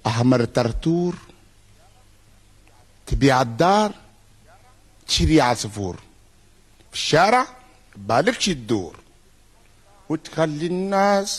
أحمر ترتور تبيع الدار تشري عصفور، في الشارع بالكش تدور وتخلي الناس